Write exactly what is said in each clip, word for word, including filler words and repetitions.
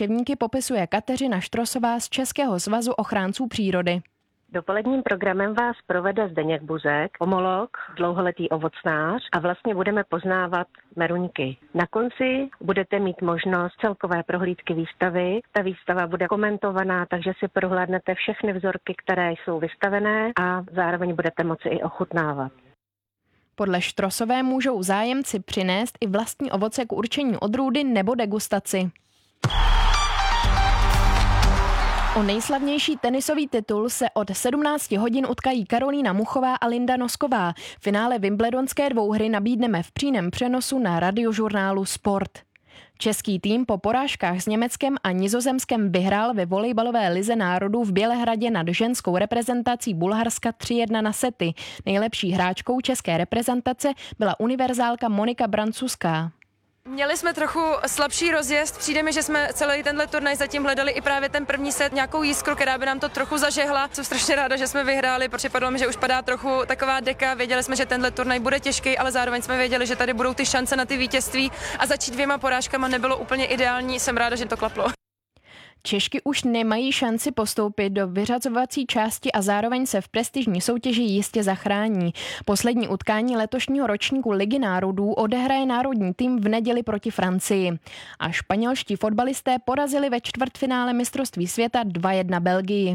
návštěvníky popisuje Kateřina Štrosová z Českého svazu ochránců přírody. Dopoledním programem vás provede Zdeněk Buzek, pomolog, dlouholetý ovocnář a vlastně budeme poznávat meruňky. Na konci budete mít možnost celkové prohlídky výstavy. Ta výstava bude komentovaná, takže si prohlédnete všechny vzorky, které jsou vystavené a zároveň budete moci i ochutnávat. Podle Štrosové můžou zájemci přinést i vlastní ovoce k určení odrůdy nebo degustaci. O nejslavnější tenisový titul se od sedmnácti hodin utkají Karolína Muchová a Linda Nosková. Finále wimbledonské dvouhry nabídneme v přímém přenosu na radiožurnálu Sport. Český tým po porážkách s Německem a Nizozemskem vyhrál ve volejbalové lize národů v Bělehradě nad ženskou reprezentací Bulharska tři jedna na sety. Nejlepší hráčkou české reprezentace byla univerzálka Monika Brancuská. Měli jsme trochu slabší rozjezd, přijde mi, že jsme celý tenhle turnaj zatím hledali i právě ten první set, nějakou jiskru, která by nám to trochu zažehla. Jsem strašně ráda, že jsme vyhráli, protože připadlo mi, že už padá trochu taková deka, věděli jsme, že tenhle turnaj bude těžký, ale zároveň jsme věděli, že tady budou ty šance na ty vítězství a začít dvěma porážkama nebylo úplně ideální, jsem ráda, že to klaplo. Češky už nemají šanci postoupit do vyřazovací části a zároveň se v prestižní soutěži jistě zachrání. Poslední utkání letošního ročníku Ligy národů odehraje národní tým v neděli proti Francii. A španělští fotbalisté porazili ve čtvrtfinále mistrovství světa dva jedna Belgii.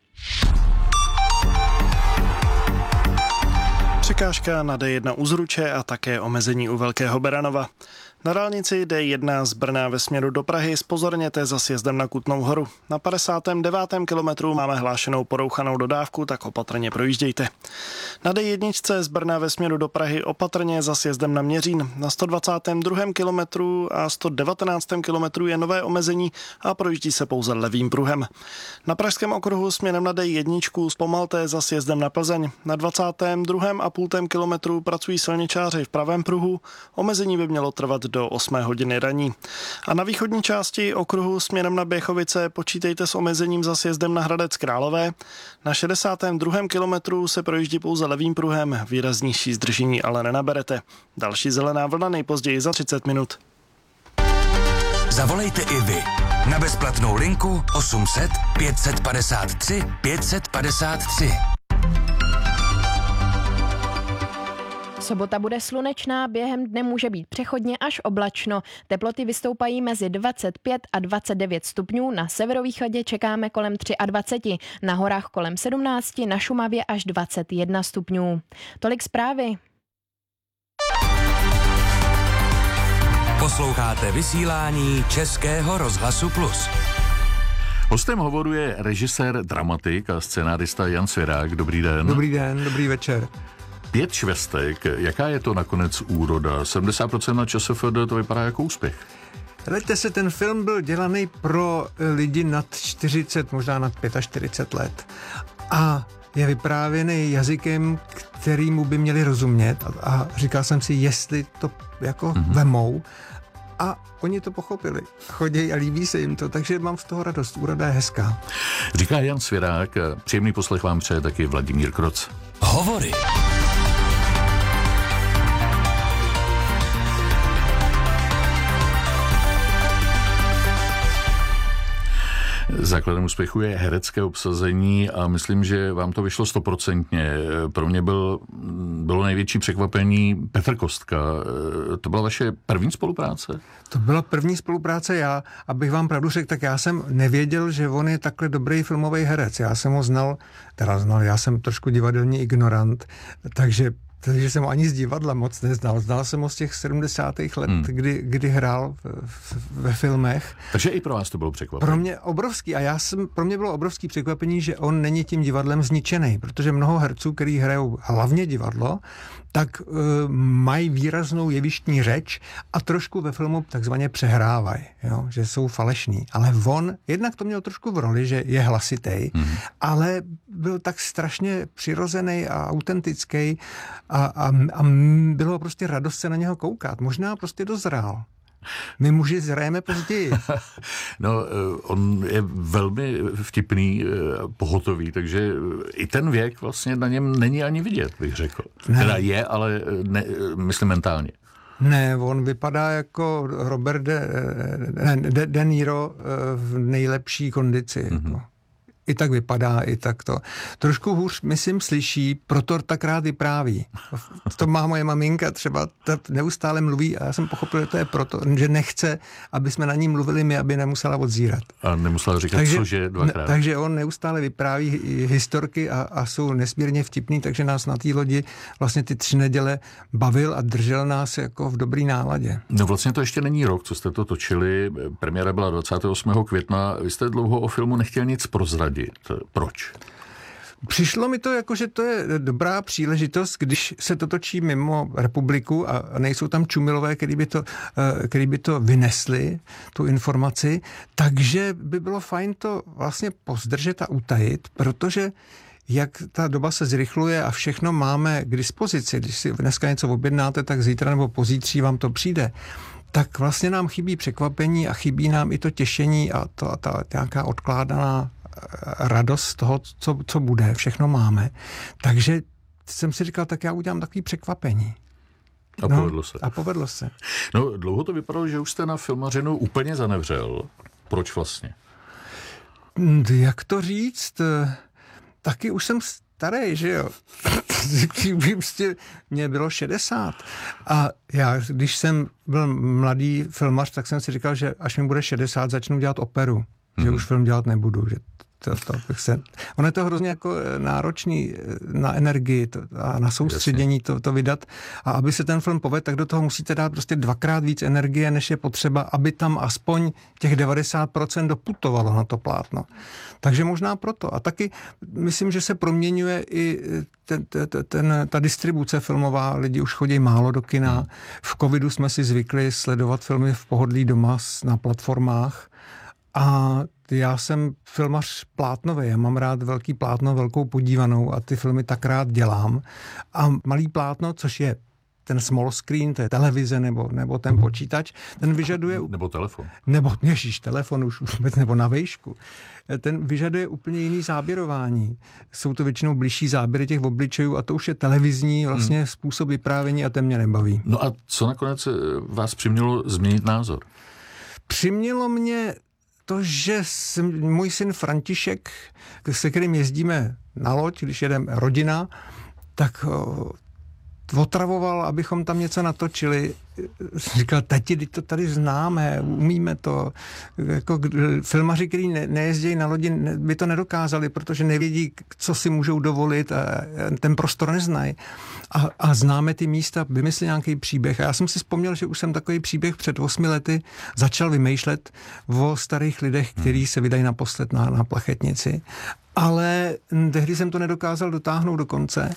Překážka na D jedna u Zruče a také omezení u Velkého Beranova. Na dálnici D jedna z Brna ve směru do Prahy zpozorněte za sjezdem na Kutnou Horu. Na padesátém devátém kilometru máme hlášenou porouchanou dodávku, tak opatrně projíždějte. Na D jedna z Brna ve směru do Prahy opatrně za sjezdem na Měřín. Na sto dvacátém druhém kilometru a sto devatenáctém kilometru je nové omezení a projíždí se pouze levým pruhem. Na pražském okruhu směrem na D jedna zpomalte za sjezdem na Plzeň. Na dvacátém druhém a půltém kilometru pracují silničáři v pravém pruhu. Omezení by mělo trvat do osmé hodiny raní. A na východní části okruhu směrem na Běchovice počítejte s omezením za sjezdem na Hradec Králové. Na šedesátém druhém kilometru se projíždí pouze levým pruhem, výraznější zdržení ale nenaberete. Další zelená vlna nejpozději za třicet minut. Zavolejte i vy na bezplatnou linku osm set pět set padesát tři pět set padesát tři. Sobota bude slunečná, během dne může být přechodně až oblačno. Teploty vystoupají mezi dvacet pět a dvacet devět stupňů, na severovýchodě čekáme kolem dvacet tři, na horách kolem sedmnáct, na Šumavě až dvacet jedna stupňů. Tolik zprávy. Posloucháte vysílání Českého rozhlasu Plus. Hostem hovoru je režisér, dramatik a scenárista Jan Svěrák. Dobrý den. Dobrý den, dobrý večer. Pět švestek, jaká je to nakonec úroda? sedmdesát procent na ČSFD, to vypadá jako úspěch. Hleďte se, ten film byl dělaný pro lidi nad čtyřicet, možná nad čtyřicet pět let. A je vyprávěný jazykem, kterýmu by měli rozumět. A, a říkal jsem si, jestli to jako mm-hmm. vemou. A oni to pochopili. Chodí a líbí se jim to, takže mám z toho radost. Úroda je hezká. Říká Jan Svěrák, příjemný poslech vám přeje taky Vladimír Kroc. Hovory. Základem úspěchu je herecké obsazení a myslím, že vám to vyšlo stoprocentně. Pro mě byl, bylo největší překvapení Petr Kostka. To byla vaše první spolupráce? To byla první spolupráce já, abych vám pravdu řekl, tak já jsem nevěděl, že on je takhle dobrý filmový herec. Já jsem ho znal, teda znal, já jsem trošku divadelní ignorant, takže Takže jsem ho ani z divadla moc neznal. Znal jsem ho z těch sedmdesátých let, hmm. kdy, kdy hrál v, v, ve filmech. Takže i pro vás to bylo překvapení. Pro mě obrovský. A já jsem, pro mě bylo obrovský překvapení, že on není tím divadlem zničený, protože mnoho herců, který hrajou hlavně divadlo, tak uh, mají výraznou jevištní řeč a trošku ve filmu takzvaně přehrávají, jo? Že jsou falešní. Ale on, jednak to měl trošku v roli, že je hlasitej, hmm. ale byl tak strašně přirozený a autentický a, a, a bylo prostě radost se na něho koukat. Možná prostě dozrál. My muži zrajeme později. No, on je velmi vtipný, pohotový, takže i ten věk vlastně na něm není ani vidět, bych řekl. Ne. Teda je, ale ne, myslím mentálně. Ne, on vypadá jako Robert De, De, De, De Niro v nejlepší kondici. Mm-hmm. Jako. I tak vypadá, i tak to. Trošku hůř, myslím, slyší, proto tak rád vypráví. To má moje maminka třeba, ta neustále mluví a já jsem pochopil, že to je proto, že nechce, aby jsme na ní mluvili my, aby nemusela odzírat. A nemusela říkat, takže, cože dvakrát. Takže on neustále vypráví historky a, a jsou nesmírně vtipný, takže nás na té lodi vlastně ty tři neděle bavil a držel nás jako v dobrý náladě. No vlastně to ještě není rok, co jste to točili. Premiéra byla dvacátého osmého května. Vy jste dlouho o filmu nechtěl nic prozradit. Proč? Přišlo mi to jako, že to je dobrá příležitost, když se to točí mimo republiku a nejsou tam čumilové, který by to, který by to vynesli, tu informaci, takže by bylo fajn to vlastně pozdržet a utajit, protože jak ta doba se zrychluje a všechno máme k dispozici, když si dneska něco objednáte, tak zítra nebo pozítří vám to přijde, tak vlastně nám chybí překvapení a chybí nám i to těšení a to, ta nějaká odkládaná radost toho, co, co bude, všechno máme. Takže jsem si říkal, tak já udělám takový překvapení. A no, povedlo se. A povedlo se. No, dlouho to vypadalo, že už jste na filmařinu úplně zanevřel. Proč vlastně? Jak to říct? Taky už jsem starý, že jo? Mně bylo šedesát. A já, když jsem byl mladý filmař, tak jsem si říkal, že až mi bude šedesát, začnu dělat operu. Mm-hmm. Že už film dělat nebudu, že to, to bych se... Ono je to hrozně jako náročný na energii to, a na soustředění to, to vydat. A aby se ten film povedl, tak do toho musíte dát prostě dvakrát víc energie, než je potřeba, aby tam aspoň těch devadesát procent doputovalo na to plátno. Takže možná proto. A taky myslím, že se proměňuje i ten, ten, ten, ta distribuce filmová. Lidi už chodí málo do kina. V covidu jsme si zvykli sledovat filmy v pohodlí doma na platformách. A já jsem filmař plátnový, já mám rád velký plátno, velkou podívanou a ty filmy tak rád dělám. A malý plátno, což je ten small screen, to je televize nebo, nebo ten počítač, ten vyžaduje... Nebo telefon. Nebo, ježíš, telefon už vůbec, nebo na vejšku. Ten vyžaduje úplně jiný záběrování. Jsou to většinou bližší záběry těch obličejů a to už je televizní vlastně hmm. způsob vyprávění a ten mě nebaví. No a co nakonec vás přimělo změnit názor? Přimělo mě to, že jsem, můj syn František, se kterým jezdíme na loď, když jedeme rodina, tak o, otravoval, abychom tam něco natočili. Říkal, tati, teď to tady známe, umíme to. Jako filmaři, kteří ne, nejezdí na lodi, ne, by to nedokázali, protože nevědí, co si můžou dovolit a ten prostor neznají. A, a známe ty místa, vymyslí nějaký příběh. A já jsem si vzpomněl, že už jsem takový příběh před osmi lety začal vymýšlet o starých lidech, kteří se vydají naposled na, na plachetnici. Ale tehdy jsem to nedokázal dotáhnout do konce.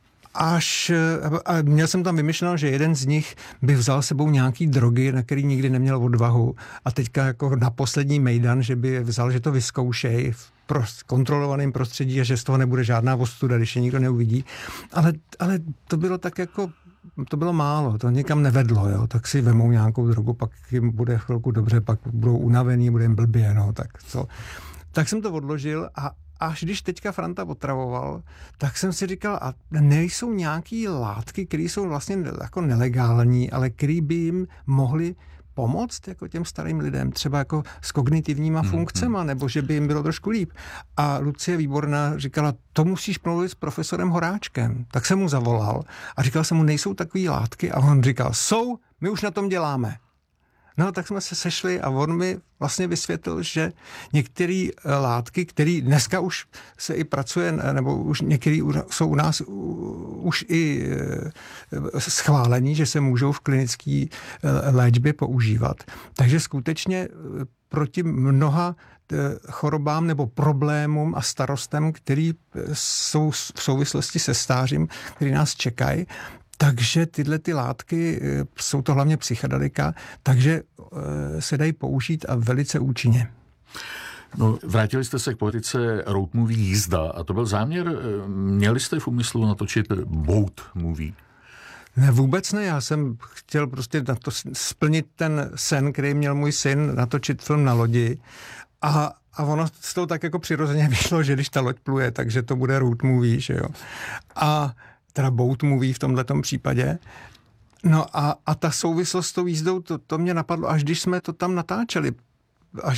Až, a měl jsem tam vymyšleno, že jeden z nich by vzal sebou nějaký drogy, na který nikdy neměl odvahu a teďka jako na poslední mejdan, že by vzal, že to vyzkoušej v prost, kontrolovaném prostředí a že z toho nebude žádná ostuda, když je nikdo neuvidí. Ale, ale to bylo tak jako, to bylo málo, to nikam nevedlo, jo? Tak si vemou nějakou drogu, pak jim bude chvilku dobře, pak budou unavený, bude jim blbě, no, tak co. Tak jsem to odložil a až když teďka Franta otravoval, tak jsem si říkal, a nejsou nějaký látky, které jsou vlastně jako nelegální, ale které by jim mohly pomoct jako těm starým lidem, třeba jako s kognitivníma hmm, funkcema, hmm. nebo že by jim bylo trošku líp. A Lucie Výborná říkala, to musíš mluvit s profesorem Horáčkem. Tak jsem mu zavolal a říkal jsem mu, nejsou takové látky? A on říkal, jsou, my už na tom děláme. No, tak jsme se sešli a on mi vlastně vysvětlil, že některé látky, které dneska už se i pracuje, nebo už některé jsou u nás už i schválení, že se můžou v klinické léčbě používat. Takže skutečně proti mnoha chorobám nebo problémům a starostem, které jsou v souvislosti se stářím, které nás čekají, takže tyhle ty látky, jsou to hlavně psychedelika, takže se dají použít a velice účinně. No, vrátili jste se k politice road movie jízda a to byl záměr, měli jste v úmyslu natočit boat movie? Ne, vůbec ne, já jsem chtěl prostě na to splnit ten sen, který měl můj syn, natočit film na lodi a A ono z toho tak jako přirozeně vyšlo, že když ta loď pluje, takže to bude road movie, že jo. A teda boat movie v tomhletom případě. No a, a ta souvislost s tou jízdou, to, to mě napadlo, až když jsme to tam natáčeli. Až